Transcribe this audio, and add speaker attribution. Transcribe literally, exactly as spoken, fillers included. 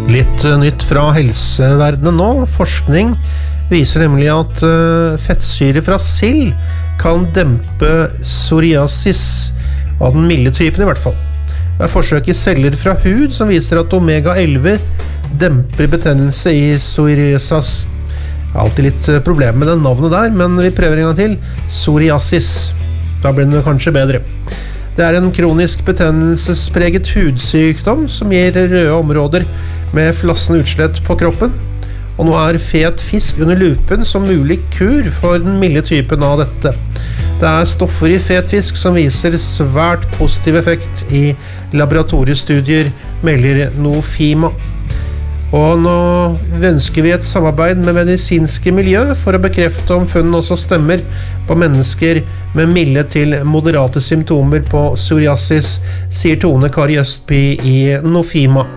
Speaker 1: Litt nytt fra helseverdenen nå. Forskning viser nemlig at uh, fettsyre fra sild kan dempe psoriasis av den milde typen i hvert fall. Det er forsøk i celler fra hud som viser at omega elleve demper betennelse i psoriasis. Jeg har alltid litt problem med den navnet der, men vi prøver en gang til. Psoriasis. Da blir det kanskje bedre. Det er en kronisk betennelsespreget hudsykdom som gir røde områder med flassende utslett på kroppen. Og nå er fet fisk under lupen som mulig kur for den milde typen av dette. Det er stoffer i fet fisk som viser svært positiv effekt i laboratoriestudier, melder Nofima. Og nå ønsker vi et samarbeid med medisinske miljø for å bekrefte om funnene også stemmer på mennesker med milde til moderate symptomer på psoriasis, sier Tone Kari Østby i Nofima.